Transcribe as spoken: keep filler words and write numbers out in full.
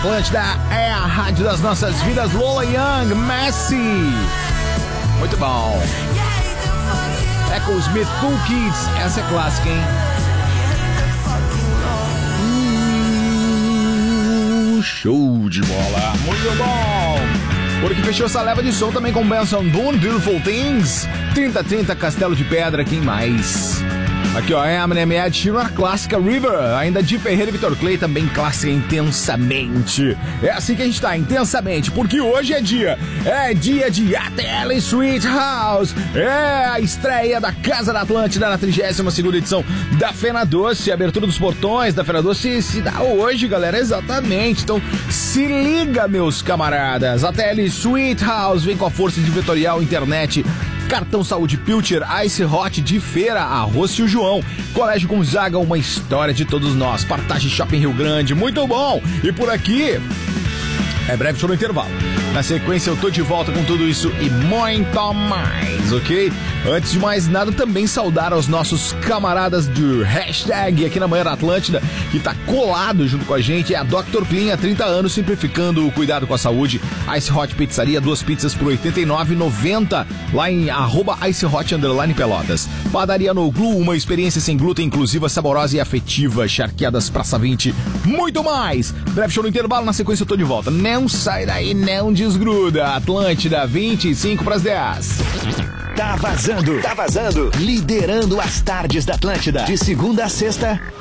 Atlântida é a rádio das nossas vidas. Lola Young, Messi. Muito bom. Echo Smith, Cool Kids. Essa é clássica, hein? Hum, show de bola. Muito bom. Por aqui fechou essa leva de som também com Benson Boone, Beautiful Things. trinta trinta, Castelo de Pedra, quem mais? Aqui, ó, Eminem, Ed Sheeran, clássica River, ainda de Ferreira e Vitor Clay, também clássica Intensamente. É assim que a gente tá, intensamente, porque hoje é dia, é dia de A T L Sweet House, é a estreia da Casa da Atlântida na trigésima segunda edição da Fena Doce, a abertura dos portões da Fena Doce se dá hoje, galera, exatamente, então se liga, meus camaradas, A T L Sweet House vem com a força de Vetorial Internet, Cartão Saúde Pilcher, Ice Hot de Feira, Arroz Tio João, Colégio Gonzaga, uma história de todos nós, Partage Shopping Rio Grande, muito bom! E por aqui, é breve show no intervalo. Na sequência eu tô de volta com tudo isso e muito mais, ok? Antes de mais nada, também saudar aos nossos camaradas do hashtag aqui na Manhã da Atlântida, que tá colado junto com a gente, é a doutor Clean, há trinta anos, simplificando o cuidado com a saúde. Ice Hot Pizzaria, duas pizzas por oitenta e nove reais e noventa centavos, lá em arroba Ice Hot Underline Pelotas. Padaria No Glue, uma experiência sem glúten, inclusiva, saborosa e afetiva, charqueadas Praça vinte, muito mais. Breve show no intervalo, na sequência eu tô de volta. Não sai daí, não desgruda. Atlântida, vinte e cinco para as dez. Tá vazando, tá vazando. Liderando as tardes da Atlântida. De segunda a sexta,